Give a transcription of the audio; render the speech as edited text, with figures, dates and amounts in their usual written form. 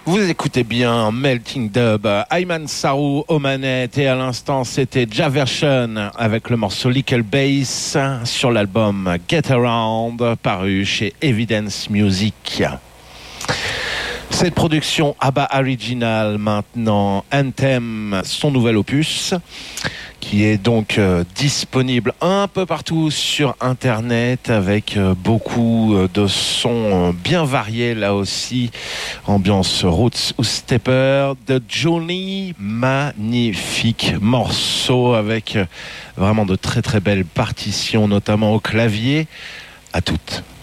Vous écoutez bien Melting Dub, Ayman Sarrou aux manettes, et à l'instant c'était Javersion avec le morceau Lickle Bass sur l'album Get Around paru chez Evidence Music. Cette production ABBA Original maintenant, Anthem, son nouvel opus, qui est donc disponible un peu partout sur Internet avec beaucoup de sons bien variés là aussi, ambiance roots ou stepper, de Johnny, magnifique morceau avec vraiment de très très belles partitions, notamment au clavier. À toutes.